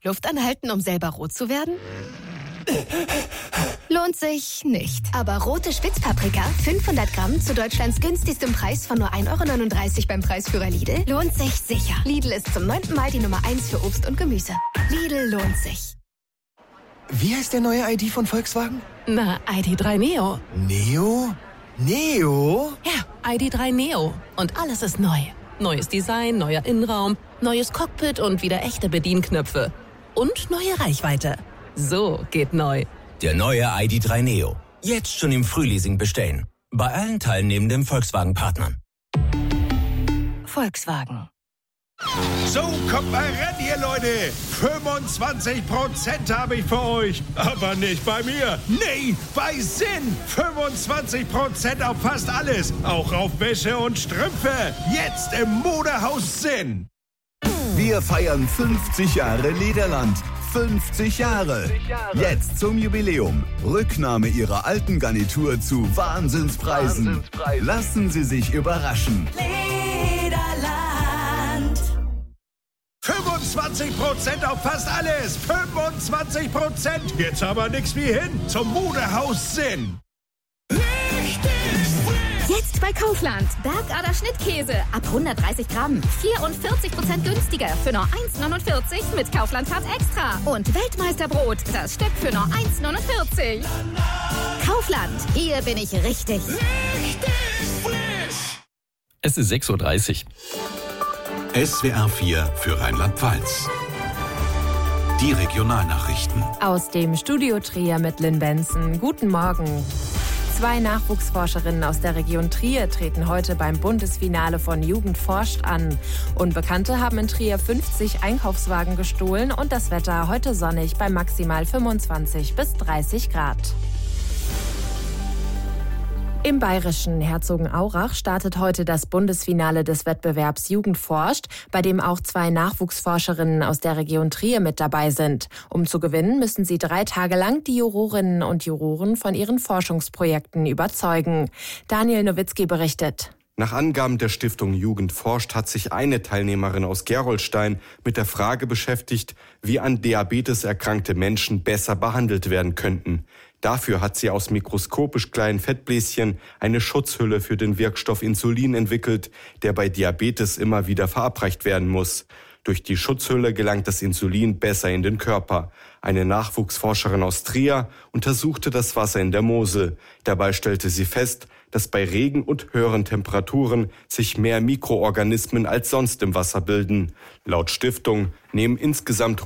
Luft anhalten, um selber rot zu werden? Lohnt sich nicht. Aber rote Spitzpaprika, 500 Gramm zu Deutschlands günstigstem Preis von nur 1,39 € beim Preisführer Lidl, lohnt sich sicher. Lidl ist zum 9. Mal die Nummer 1 für Obst und Gemüse. Lidl lohnt sich. Wie heißt der neue ID von Volkswagen? Na, ID.3 Neo. Neo? Neo? Ja, ID.3 Neo. Und alles ist neu. Neues Design, neuer Innenraum, neues Cockpit und wieder echte Bedienknöpfe. Und neue Reichweite. So geht neu. Der neue ID.3 Neo. Jetzt schon im Frühleasing bestellen. Bei allen teilnehmenden Volkswagen-Partnern. Volkswagen. So, kommt mal ran hier, Leute. 25% habe ich für euch. Aber nicht bei mir. Nee, bei Sinn. 25% auf fast alles. Auch auf Wäsche und Strümpfe. Jetzt im Modehaus Sinn. Wir feiern 50 Jahre Lederland. 50 Jahre. Jetzt zum Jubiläum. Rücknahme Ihrer alten Garnitur zu Wahnsinnspreisen. Lassen Sie sich überraschen. Lederland. 25% auf fast alles. 25%. Jetzt aber nix wie hin. Zum Modehaus Sinn. Jetzt bei Kaufland. Bergader Schnittkäse ab 130 Gramm. 44% günstiger für nur 1,49 mit Kaufland Card Extra. Und Weltmeisterbrot, das Stück für nur 1,49. Kaufland, hier bin ich richtig. Es ist 6:30 Uhr. SWR 4 für Rheinland-Pfalz. Die Regionalnachrichten. Aus dem Studio Trier mit Lynn Benson. Guten Morgen. 2 Nachwuchsforscherinnen aus der Region Trier treten heute beim Bundesfinale von Jugend forscht an. Unbekannte haben in Trier 50 Einkaufswagen gestohlen und das Wetter heute sonnig bei maximal 25 bis 30 Grad. Im bayerischen Herzogenaurach startet heute das Bundesfinale des Wettbewerbs Jugend forscht, bei dem auch 2 Nachwuchsforscherinnen aus der Region Trier mit dabei sind. Um zu gewinnen, müssen sie 3 Tage lang die Jurorinnen und Juroren von ihren Forschungsprojekten überzeugen. Daniel Nowitzki berichtet. Nach Angaben der Stiftung Jugend forscht hat sich eine Teilnehmerin aus Gerolstein mit der Frage beschäftigt, wie an Diabetes erkrankte Menschen besser behandelt werden könnten. Dafür hat sie aus mikroskopisch kleinen Fettbläschen eine Schutzhülle für den Wirkstoff Insulin entwickelt, der bei Diabetes immer wieder verabreicht werden muss. Durch die Schutzhülle gelangt das Insulin besser in den Körper. Eine Nachwuchsforscherin aus Trier untersuchte das Wasser in der Mosel. Dabei stellte sie fest, dass bei Regen und höheren Temperaturen sich mehr Mikroorganismen als sonst im Wasser bilden. Laut Stiftung nehmen insgesamt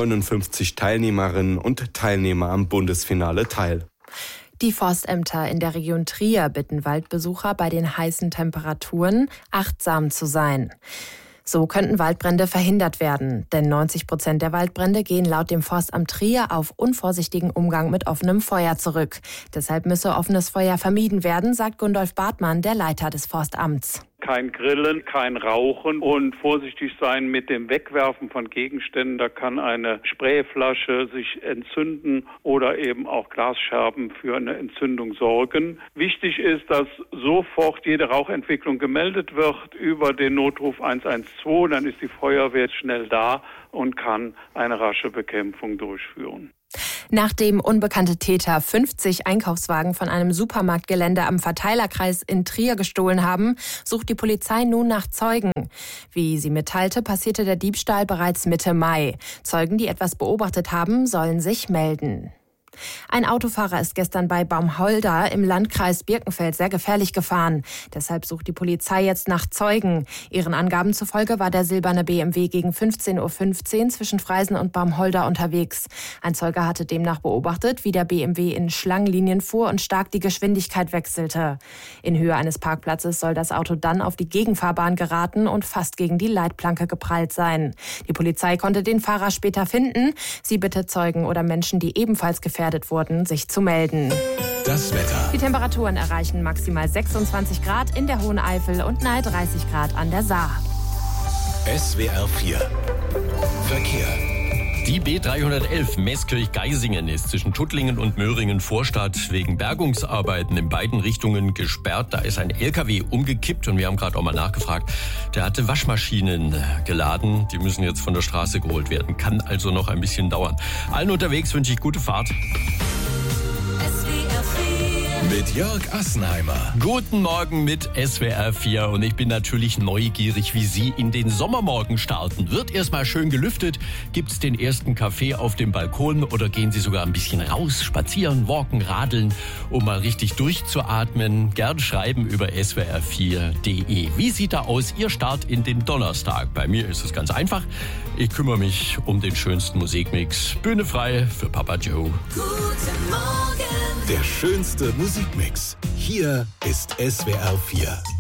159 Teilnehmerinnen und Teilnehmer am Bundesfinale teil. Die Forstämter in der Region Trier bitten Waldbesucher bei den heißen Temperaturen achtsam zu sein. So könnten Waldbrände verhindert werden, denn 90% der Waldbrände gehen laut dem Forstamt Trier auf unvorsichtigen Umgang mit offenem Feuer zurück. Deshalb müsse offenes Feuer vermieden werden, sagt Gundolf Bartmann, der Leiter des Forstamts. Kein Grillen, kein Rauchen und vorsichtig sein mit dem Wegwerfen von Gegenständen. Da kann eine Sprayflasche sich entzünden oder eben auch Glasscherben für eine Entzündung sorgen. Wichtig ist, dass sofort jede Rauchentwicklung gemeldet wird über den Notruf 112. Dann ist die Feuerwehr schnell da und kann eine rasche Bekämpfung durchführen. Nachdem unbekannte Täter 50 Einkaufswagen von einem Supermarktgelände am Verteilerkreis in Trier gestohlen haben, sucht die Polizei nun nach Zeugen. Wie sie mitteilte, passierte der Diebstahl bereits Mitte Mai. Zeugen, die etwas beobachtet haben, sollen sich melden. Ein Autofahrer ist gestern bei Baumholder im Landkreis Birkenfeld sehr gefährlich gefahren. Deshalb sucht die Polizei jetzt nach Zeugen. Ihren Angaben zufolge war der silberne BMW gegen 15:15 Uhr zwischen Freisen und Baumholder unterwegs. Ein Zeuge hatte demnach beobachtet, wie der BMW in Schlangenlinien fuhr und stark die Geschwindigkeit wechselte. In Höhe eines Parkplatzes soll das Auto dann auf die Gegenfahrbahn geraten und fast gegen die Leitplanke geprallt sein. Die Polizei konnte den Fahrer später finden. Sie bittet Zeugen oder Menschen, die ebenfalls gefährdet wurden, sich zu melden. Das Wetter. Die Temperaturen erreichen maximal 26 Grad in der Hohen Eifel und nahe 30 Grad an der Saar. SWR 4 Verkehr. Die B311 Meßkirch-Geisingen ist zwischen Tuttlingen und Möhringen-Vorstadt wegen Bergungsarbeiten in beiden Richtungen gesperrt. Da ist ein LKW umgekippt und wir haben gerade auch mal nachgefragt. Der hatte Waschmaschinen geladen. Die müssen jetzt von der Straße geholt werden. Kann also noch ein bisschen dauern. Allen unterwegs wünsche ich gute Fahrt. Mit Jörg Assenheimer. Guten Morgen mit SWR 4 und ich bin natürlich neugierig, wie Sie in den Sommermorgen starten. Wird erstmal schön gelüftet? Gibt's den ersten Kaffee auf dem Balkon oder gehen Sie sogar ein bisschen raus, spazieren, walken, radeln, um mal richtig durchzuatmen? Gern schreiben über swr4.de. Wie sieht da aus Ihr Start in den Donnerstag? Bei mir ist es ganz einfach. Ich kümmere mich um den schönsten Musikmix. Bühne frei für Papa Joe. Der schönste Musikmix. Hier ist SWR 4.